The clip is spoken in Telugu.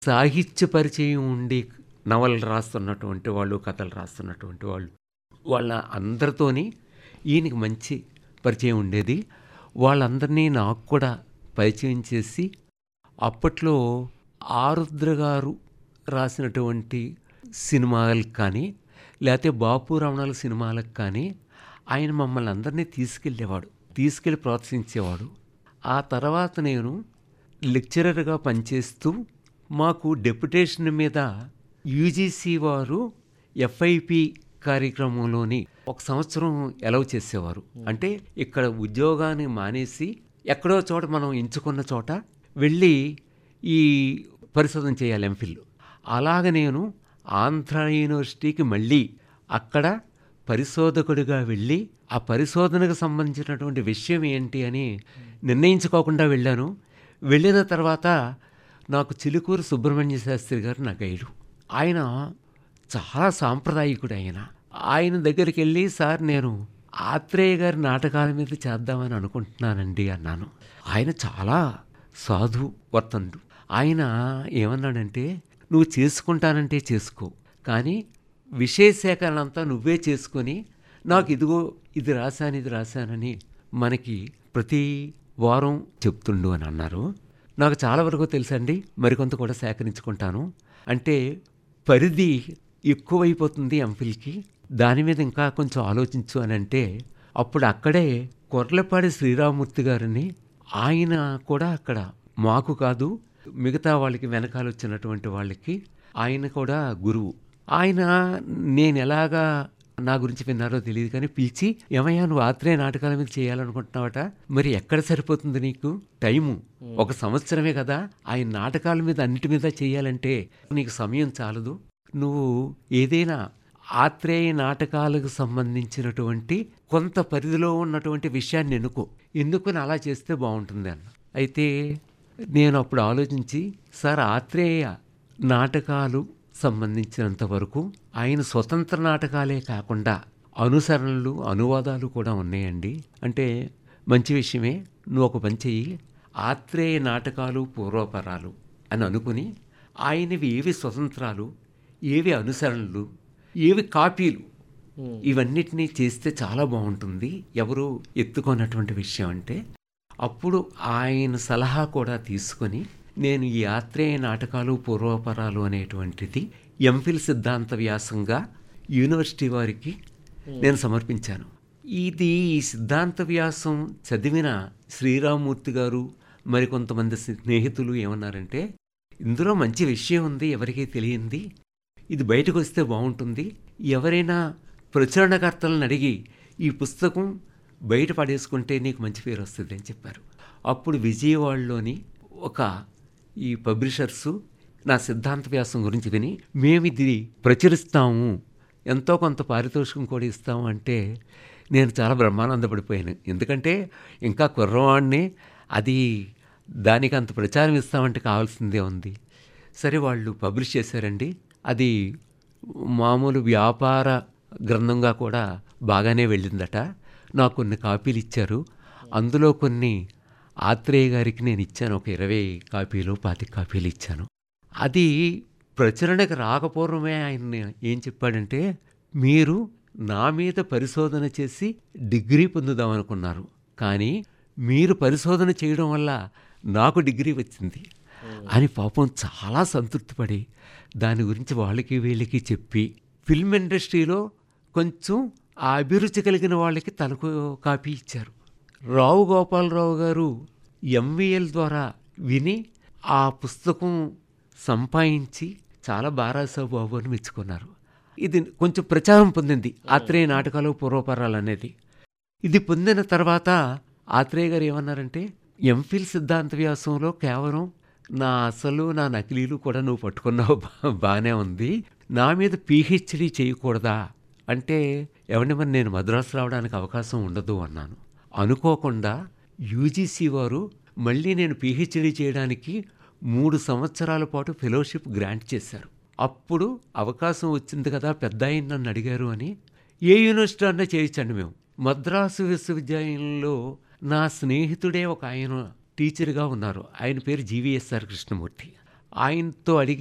సాహిత్య పరిచయం ఉండి నవలలు రాస్తున్నటువంటి వాళ్ళు, కథలు రాస్తున్నటువంటి వాళ్ళు, వాళ్ళ అందరితోని ఈయనకి మంచి పరిచయం ఉండేది. వాళ్ళందరినీ నాకు కూడా పరిచయం చేసి, అప్పట్లో ఆరుద్ర గారు రాసినటువంటి సినిమాలకు కానీ, లేకపోతే బాపు రమణాల సినిమాలకు కానీ ఆయన మమ్మల్ని అందరినీ తీసుకెళ్ళేవాడు, తీసుకెళ్ళి ప్రోత్సహించేవాడు. ఆ తర్వాత నేను లెక్చరర్గా పనిచేస్తూ మాకు డెప్యుటేషన్ మీద యూజీసీ వారు ఎఫ్ఐపి కార్యక్రమంలోని 1 సంవత్సరం అలౌ చేసేవారు. అంటే ఇక్కడ ఉద్యోగాన్ని మానేసి ఎక్కడో చోట మనం ఎంచుకున్న చోట వెళ్ళి ఈ పరిశోధన చేయాలి ఎంఫిల్. అలాగ నేను ఆంధ్ర యూనివర్సిటీకి మళ్ళీ అక్కడ పరిశోధకుడిగా వెళ్ళి ఆ పరిశోధనకు సంబంధించినటువంటి విషయం ఏంటి అని నిర్ణయించుకోకుండా వెళ్ళాను. వెళ్ళిన తర్వాత నాకు చిలుకూరు సుబ్రహ్మణ్య శాస్త్రి గారు నా గైడు. ఆయన చాలా సాంప్రదాయకుడు. ఆయన దగ్గరికి వెళ్ళి, సార్ నేను ఆత్రేయ గారి నాటకాల మీద చేద్దామని అనుకుంటున్నానండి అన్నాను. ఆయన చాలా సాధు వర్తనుడు. ఆయన ఏమన్నాడంటే, నువ్వు చేసుకుంటానంటే చేసుకో, కానీ విషయ సేకరణ అంతా నువ్వే చేసుకొని నాకు ఇదిగో ఇది రాశానని మనకి ప్రతి వారం చెప్తుండు అని అన్నారు. నాకు చాలా వరకు తెలుసండి, మరికొంత కూడా సేకరించుకుంటాను. అంటే పరిధి ఎక్కువైపోతుంది ఎంఫిల్కి, దాని మీద ఇంకా కొంచెం ఆలోచించు అని అంటే, అప్పుడు అక్కడే కొర్లపాడి శ్రీరామూర్తి గారిని, ఆయన కూడా అక్కడ మాకు కాదు మిగతా వాళ్ళకి వెనకాల వచ్చినటువంటి వాళ్ళకి ఆయన కూడా గురువు. ఆయన నేను ఎలాగా నా గురించి విన్నారో తెలియదు కానీ పిలిచి, ఏమయ్యా నువ్వు ఆత్రేయ నాటకాల మీద చేయాలనుకుంటున్నావట, మరి ఎక్కడ సరిపోతుంది నీకు టైము? 1 సంవత్సరమే కదా, ఆయన నాటకాల మీద అన్నిటి మీద చేయాలంటే నీకు సమయం చాలదు. నువ్వు ఏదైనా ఆత్రేయ నాటకాలకు సంబంధించినటువంటి కొంత పరిధిలో ఉన్నటువంటి విషయాన్ని ఎన్నుకొని అలా చేస్తే బాగుంటుంది అన్న. అయితే నేను అప్పుడు ఆలోచించి, సార్ ఆత్రేయ నాటకాలు సంబంధించినంత వరకు ఆయన స్వతంత్ర నాటకాలే కాకుండా అనుసరణలు, అనువాదాలు కూడా ఉన్నాయండి. అంటే మంచి విషయమే, నువ్వు ఒక పని చెయ్యి, ఆత్రేయ నాటకాలు పూర్వపరాలు అని అనుకుని ఆయనవి ఏవి స్వతంత్రాలు, ఏవి అనుసరణలు, ఏవి కాపీలు, ఇవన్నిటినీ చేస్తే చాలా బాగుంటుంది, ఎవరు ఎత్తుకున్నటువంటి విషయం అంటే. అప్పుడు ఆయన సలహా కూడా తీసుకొని నేను ఈ ఆత్రేయ నాటకాలు పూర్వపరాలు అనేటువంటిది ఎంఫిల్ సిద్ధాంత వ్యాసంగా యూనివర్సిటీ వారికి నేను సమర్పించాను. ఈ సిద్ధాంత వ్యాసం చదివిన శ్రీరామూర్తి గారు మరికొంతమంది స్నేహితులు ఏమన్నారంటే, ఇందులో మంచి విషయం ఉంది, ఎవరికీ తెలియంది, ఇది బయటకు వస్తే బాగుంటుంది, ఎవరైనా ప్రచురణకర్తలను అడిగి ఈ పుస్తకం బయట పడేసుకుంటే నీకు మంచి పేరు వస్తుంది అని చెప్పారు. అప్పుడు విజయవాడలోని ఈ పబ్లిషర్సు నా సిద్ధాంత వ్యాసం గురించి విని, మేము ఇది ప్రచురిస్తాము, ఎంతో కొంత పారితోషికం కూడా ఇస్తాము అంటే నేను చాలా బ్రహ్మానందపడిపోయాను. ఎందుకంటే ఇంకా కుర్రవాడిని, అది దానికి అంత ప్రచారం ఇస్తామంటే కావాల్సిందే ఉంది. సరే వాళ్ళు పబ్లిష్ చేశారండి. అది మామూలు వ్యాపార గ్రంథంగా కూడా బాగానే వెళ్ళిందట. నాకు కొన్ని కాపీలు ఇచ్చారు. అందులో కొన్ని ఆత్రేయ గారికి నేను ఇచ్చాను, ఒక 20 కాపీలు 25 కాపీలు ఇచ్చాను. అది ప్రచురణకు రాకపోవడమే ఆయన ఏం చెప్పాడంటే, మీరు నా మీద పరిశోధన చేసి డిగ్రీ పొందుదామనుకున్నారు, కానీ మీరు పరిశోధన చేయడం వల్ల నాకు డిగ్రీ వచ్చింది అని పాపం చాలా సంతృప్తిపడి దాని గురించి వాళ్ళకి వీళ్ళకి చెప్పి, ఫిల్మ్ ఇండస్ట్రీలో కొంచెం ఆ అభిరుచి కలిగిన వాళ్ళకి తలకు కాపీ ఇచ్చారు. రావు గోపాలరావు గారు ఎంవిఎల్ ద్వారా విని ఆ పుస్తకం సంపాదించి చాలా బారాసా బాబు అని మెచ్చుకున్నారు. ఇది కొంచెం ప్రచారం పొందింది, ఆత్రేయ నాటకాలు పూర్వపరాలు అనేది. ఇది పొందిన తర్వాత ఆత్రేయ గారు ఏమన్నారంటే, ఎంఫిల్ సిద్ధాంత వ్యాసంలో కేవలం నా అసలు నా నకిలీలు కూడా నువ్వు పట్టుకున్నావు, బాగానే ఉంది, నా మీద పిహెచ్డి చేయకూడదా అంటే, ఏమంటే మరి నేను మద్రాసు రావడానికి అవకాశం ఉండదు అన్నాను. అనుకోకుండా యూజీసీ వారు మళ్ళీ నేను పిహెచ్డి చేయడానికి 3 సంవత్సరాల పాటు ఫెలోషిప్ గ్రాంట్ చేశారు. అప్పుడు అవకాశం వచ్చింది కదా, పెద్ద ఆయన నన్ను అడిగారు అని, ఏ యూనివర్సిటీ అన్నా చేయొచ్చండి. మేము మద్రాసు విశ్వవిద్యాలయంలో నా స్నేహితుడే ఒక ఆయన టీచర్గా ఉన్నారు, ఆయన పేరు జీవీఎస్ఆర్ కృష్ణమూర్తి. ఆయనతో అడిగి